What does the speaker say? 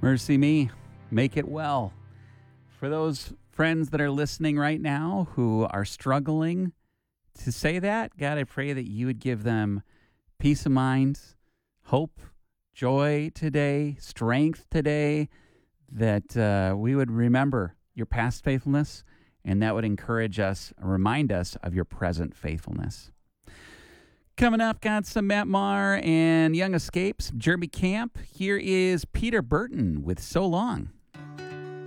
Mercy me, make it well. For those friends that are listening right now who are struggling to say that, God, I pray that you would give them peace of mind, hope, joy today, strength today, that we would remember your past faithfulness, and that would encourage us, remind us of your present faithfulness. Coming up, got some Matt Maher and Young Escapes, Jeremy Camp. Here is Peter Burton with So Long.